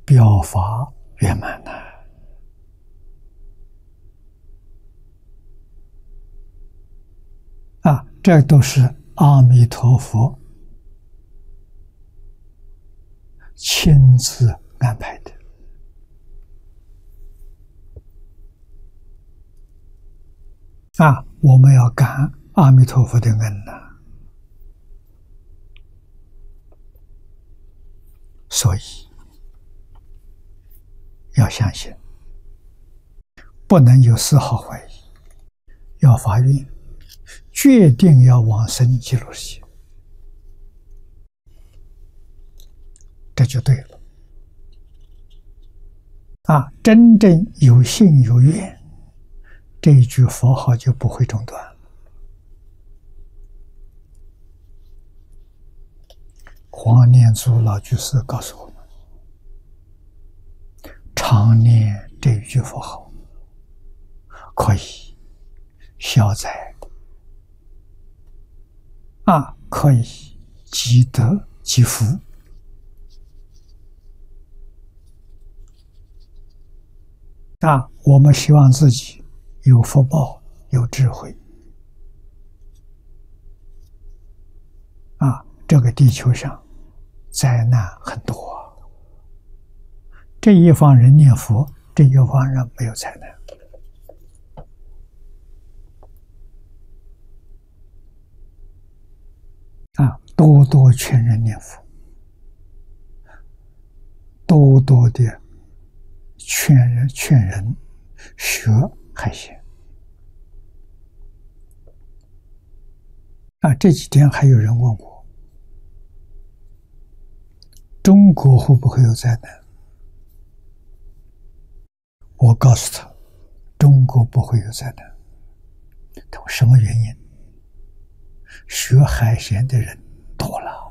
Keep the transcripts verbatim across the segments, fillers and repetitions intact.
表法圆满呐。啊，这都是阿弥陀佛亲自安排的。啊，我们要感阿弥陀佛的恩呐。所以要相信，不能有丝毫怀疑，要发愿，决定要往生极乐世界，这就对了。啊，真正有信有愿，这一句佛号就不会中断。黄念祖老居士告诉我们，常念这一句佛号，可以消灾，啊，可以积德积福。啊，我们希望自己有福报，有智慧。啊，这个地球上灾难很多，这一方人念佛，这一方人没有灾难。啊，多多劝人念佛，多多的劝人劝人学海鲜。啊，这几天还有人问我，中国会不会有灾难？我告诉他，中国不会有灾难。他说什么原因？学海鲜的人多了，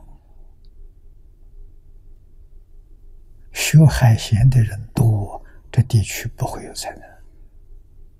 学海鲜的人多，这地区不会有灾难。